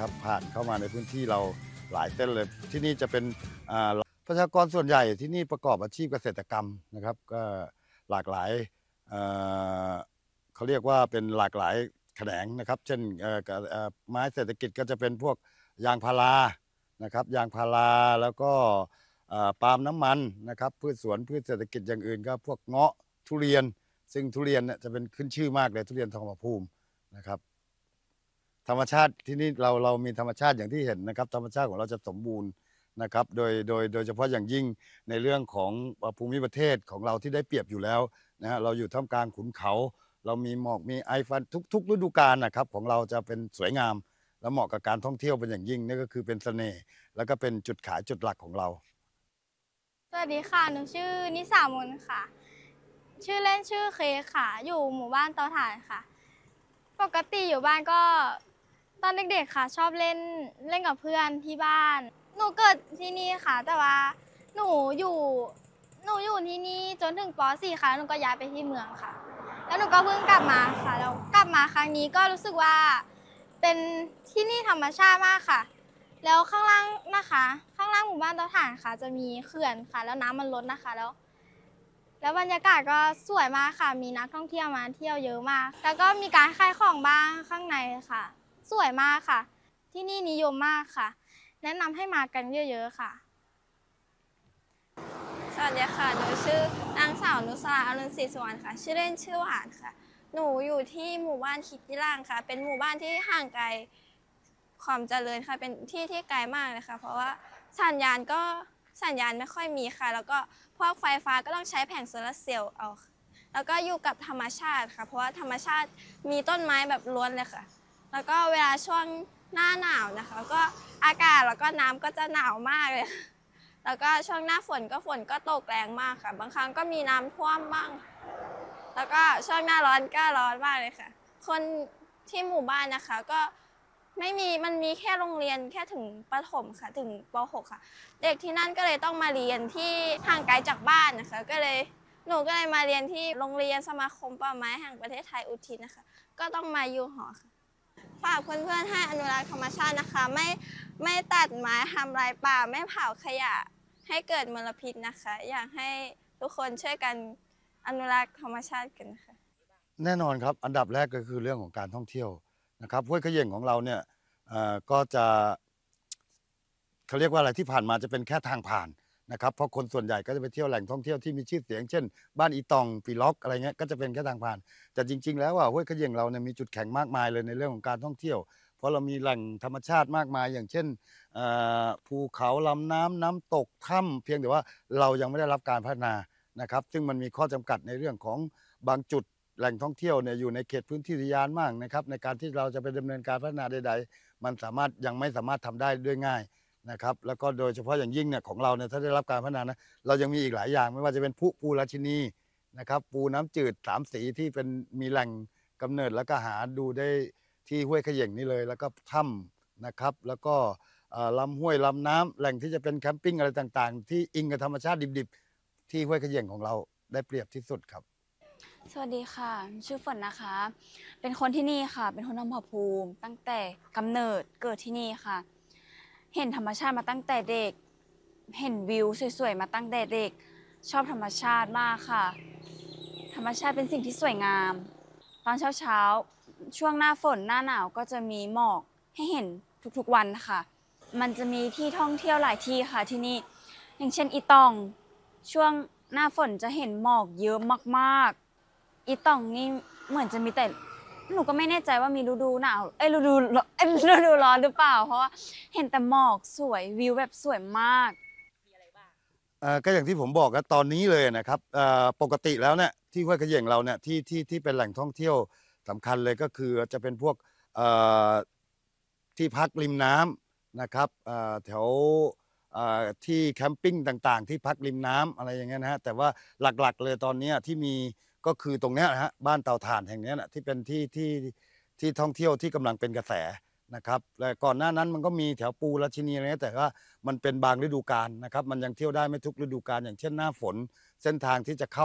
นะครับผ่านเข้ามาในพื้นที่เราหลายเส้นเลยที่นี่จะเป็นประชากรส่วนใหญ่ที่นี่ประกอบอาชีพเกษตรกรรมนะครับก็หลากหลายเอ่อเขาเรียกว่าเป็นหลากหลายแขนงนะครับเช่นไม้เศรษฐกิจก็จะเป็นพวกยางพารานะครับยางพาราแล้วก็ปาล์มน้ำมันนะครับพืชสวนพืชเศรษฐกิจอย่างอื่นก็พวกเงาะทุเรียนซึ่งทุเรียนเนี่ยจะเป็นขึ้นชื่อมากเลยทุเรียนทองผาภูมินะครับธรรมชาติที่นี่เรามีธรรมชาติอย่างที่เห็นนะครับธรรมชาติของเราจะสมบูรณ์นะครับโดยเฉพาะอย่างยิ่งในเรื่องของภูมิประเทศของเราที่ได้เปรียบอยู่แล้วนะฮะเราอยู่ท่ามกลางขุนเขาเรามีหมอกมีไอฟันทุกฤดูกาลนะครับของเราจะเป็นสวยงามและเหมาะกับการท่องเที่ยวเป็นอย่างยิ่งนี่ก็คือเป็นเสน่ห์แล้วก็เป็นจุดขายจุดหลักของเราสวัสดีค่ะหนูชื่อนิสามนค่ะชื่อเล่นชื่อเคกค่ะอยู่หมู่บ้านเตาถ่านค่ะปกติอยู่บ้านก็ตอนเด็กๆค่ะชอบเล่นกับเพื่อนที่บ้านหนูเกิดที่นี่ค่ะแต่ว่าหนูอยู่หนูอยู่ที่นี่จนถึงป .4 ค่ะหนูก็ย้ายไปที่เมืองค่ะแล้วหนูก็เพิ่งกลับมาค่ะแล้วกลับมาครั้งนี้ก็รู้สึกว่าเป็นที่นี่ธรรมชาติมากค่ะแล้วข้างล่างนะคะข้างล่างหมู่บ้านเตาถ่านค่ะจะมีเขื่อนค่ะแล้วน้ำมันลดนะคะแล้วบรรยากาศก็สวยมากค่ะมีนักท่องเที่ยวมาเที่ยวเยอะมากแล้วก็มีการขายของบ้างข้างในค่ะสวยมากค่ะที่นี่นิยมมากค่ะแนะนำให้มากันเยอะๆค่ะสวัสดีค่ะหนูชื่อนางสาวนุสราอรุณศรีสุวรรณค่ะชื่อเล่นชื่อหวานค่ะหนูอยู่ที่หมู่บ้านคิดที่ล่างค่ะเป็นหมู่บ้านที่ห่างไกลความเจริญค่ะเป็นที่ที่ไกลมากเลยค่ะเพราะว่าสัญญาณไม่ค่อยมีค่ะแล้วก็พวกไฟฟ้าก็ต้องใช้แผงโซลาร์เซลล์เอาแล้วก็อยู่กับธรรมชาติค่ะเพราะว่าธรรมชาติมีต้นไม้แบบล้วนเลยค่ะแล้วก็เวลาช่วงหน้าหนาวนะคะก็อากาศแล้วก็น้ำก็จะหนาวมากเลยแล้วก็ช่วงหน้าฝนก็ตกแรงมากค่ะบางครั้งก็มีน้ำท่วมบ้างแล้วก็ช่วงหน้าร้อนก็ร้อนมากเลยค่ะคนที่หมู่บ้านนะคะก็มันมีแค่โรงเรียนแค่ถึงประถมค่ะถึงป .6 ค่ะเด็กที่นั่นก็เลยต้องมาเรียนที่ห่างไกลจากบ้านนะคะหนูก็เลยมาเรียนที่โรงเรียนสมาคมป่าไม้แห่งประเทศไทยอุทิศนะคะก็ต้องมาอยู่หอค่ะฝากเพื่อนๆให้อนุรักษ์ธรรมชาตินะคะไม่ตัดไม้ทำลายป่าไม่เผาขยะให้เกิดมลพิษนะคะอยากให้ทุกคนช่วยกันอนุรักษ์ธรรมชาติกันนะคะแน่นอนครับอันดับแรกก็คือเรื่องของการท่องเที่ยวนะครับห้วยเขย่งของเราเนี่ยก็จะเขาเรียกว่าอะไรที่ผ่านมาจะเป็นแค่ทางผ่านนะครับเพราะคนส่วนใหญ่ก็จะไปเที่ยวแหล่งท่องเที่ยวที่มีชื่อเสียงเช่นบ้านอีตองปีล็อกอะไรเงี้ยก็จะเป็นแค่ทางผ่านแต่จริงๆแล้วห้วยเขย่งเราเนี่ยมีจุดแข็งมากมายเลยในเรื่องของการท่องเที่ยวเพราะเรามีแหล่งธรรมชาติมากมายอย่างเช่นภูเขาลำน้ำน้ำตกถ้ำเพียงแต่ว่าเรายังไม่ได้รับการพัฒนานะครับซึ่งมันมีข้อจำกัดในเรื่องของบางจุดแหล่งท่องเที่ยวเนี่ยอยู่ในเขตพื้นที่อุทยานมากนะครับในการที่เราจะไปดำเนินการพัฒนาใดๆมันยังไม่สามารถทำได้ด้วยง่ายนะครับแล้วก็โดยเฉพาะอย่างยิ่งเนี่ยของเราเนี่ยถ้าได้รับการพัฒนานะเรายังมีอีกหลายอย่างไม่ว่าจะเป็นปูราชินีนะครับปูน้ำจืดสามสีที่เป็นมีแหล่งกำเนิดแล้วก็หาดูได้ที่ห้วยเขย่งนี่เลยแล้วก็ถ้ำนะครับแล้วก็ลำห้วยลำน้ำแหล่งที่จะเป็นแคมปิ้งอะไรต่างๆที่อิงกับธรรมชาติดิบๆที่ห้วยเขย่งของเราได้เปรียบที่สุดครับสวัสดีค่ะชื่อฝนนะคะ เป็นคนที่นี่ค่ะ เป็นคนทองผาภูมิตั้งแต่กำเนิดเกิดที่นี่ค่ะ เห็นธรรมชาติมาตั้งแต่เด็ก เห็นวิวสวยๆมาตั้งแต่เด็ก ชอบธรรมชาติมากค่ะ ธรรมชาติเป็นสิ่งที่สวยงาม ตอนเช้าช่วงหน้าฝนหน้าหนาวก็จะมีหมอกให้เห็นทุกๆวันค่ะ มันจะมีที่ท่องเที่ยวหลายที่ค่ะที่นี่ อย่างเช่นอีตองช่วงหน้าฝนจะเห็นหมอกเยอะมากๆอีตองนี่เหมือนจะมีแต่หนูก็ไม่แน่ใจว่ามีฤดูหนาวฤดูร้อนหรือเปล่าเพราะว่าเห็นแต่หมอกสวยวิวแบบสวยมากก็อย่างที่ผมบอกนะตอนนี้เลยนะครับปกติแล้วเนี่ยที่ห้วยเขย่งเราเนี่ยที่เป็นแหล่งท่องเที่ยวสำคัญเลยก็คือจะเป็นพวกเอ่อที่พักริมน้ำนะครับแถวที่แคมปิ้งต่างๆที่พักริมน้ำอะไรอย่างเงี้ยนะฮะแต่ว่าหลักๆเลยตอนนี้ที่มีก็คือตรงเนี้ยนะฮะบ้านเตาถ่านแห่งนี้นะที่เป็นที่ท่องเที่ยวที่กำลังเป็นกระแสนะครับและก่อนหน้านั้นมันก็มีแถวปูราชินีอะไรเงี้ยแต่ว่ามันเป็นบางฤดูกาลนะครับมันยังเที่ยวได้ไม่ทุกฤดูกาลอย่างเช่นหน้าฝนเส้นทางที่จะเข้า